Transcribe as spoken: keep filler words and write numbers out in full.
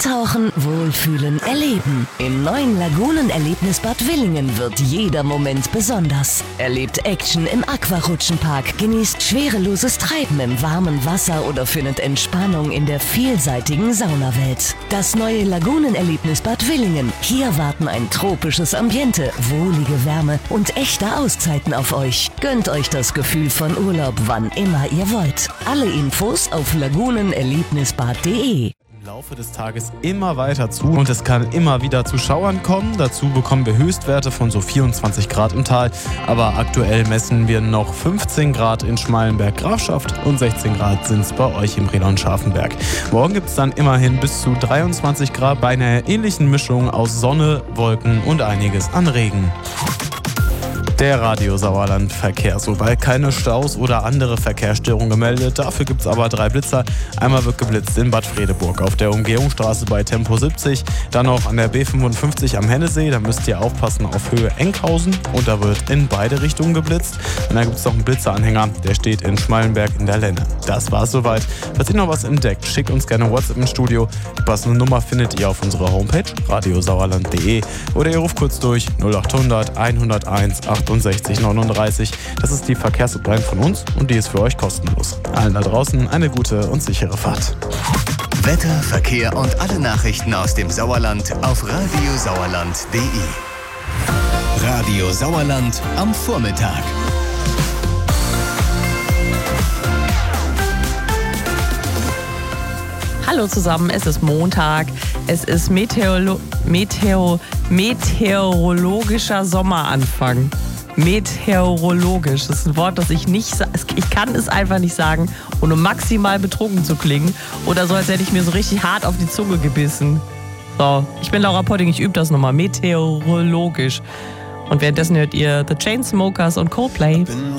Eintauchen, Wohlfühlen, Erleben. Im neuen Lagunenerlebnisbad Willingen wird jeder Moment besonders. Erlebt Action im Aquarutschenpark, genießt schwereloses Treiben im warmen Wasser oder findet Entspannung in der vielseitigen Saunawelt. Das neue Lagunenerlebnisbad Willingen. Hier warten ein tropisches Ambiente, wohlige Wärme und echte Auszeiten auf euch. Gönnt euch das Gefühl von Urlaub, wann immer ihr wollt. Alle Infos auf lagunenerlebnisbad punkt de. Im Laufe des Tages immer weiter zu und es kann immer wieder zu Schauern kommen. Dazu bekommen wir Höchstwerte von so vierundzwanzig Grad im Tal. Aber aktuell messen wir noch fünfzehn Grad in Schmallenberg-Grafschaft und sechzehn Grad sind es bei euch im Reda und Scharfenberg. Morgen gibt es dann immerhin bis zu dreiundzwanzig Grad bei einer ähnlichen Mischung aus Sonne, Wolken und einiges an Regen. Der Radio Sauerland Verkehr. Sobald keine Staus oder andere Verkehrsstörungen gemeldet. Dafür gibt es aber drei Blitzer. Einmal wird geblitzt in Bad Fredeburg auf der Umgehungsstraße bei Tempo siebzig. Dann noch an der B fünfundfünfzig am Hennesee. Da müsst ihr aufpassen auf Höhe Enkhausen. Und da wird in beide Richtungen geblitzt. Und dann gibt es noch einen Blitzeranhänger. Der steht in Schmallenberg in der Lenne. Das war's soweit. Falls ihr noch was entdeckt, schickt uns gerne WhatsApp ins Studio. Die passende Nummer findet ihr auf unserer Homepage radiosauerland punkt de. Oder ihr ruft kurz durch null achthundert hunderteins achtundsechzig neununddreißig. Das ist die Verkehrshotline von uns und die ist für euch kostenlos. Allen da draußen eine gute und sichere Fahrt. Wetter, Verkehr und alle Nachrichten aus dem Sauerland auf radiosauerland punkt de. Radio Sauerland am Vormittag. Hallo zusammen, es ist Montag. Es ist Meteorolo- Meteo- meteorologischer Sommeranfang. Meteorologisch, das ist ein Wort, das ich nicht, ich kann es einfach nicht sagen, ohne maximal betrunken zu klingen oder so, als hätte ich mir so richtig hart auf die Zunge gebissen. So, ich bin Laura Potting, ich übe das nochmal, meteorologisch. Und währenddessen hört ihr The Chainsmokers und Coldplay.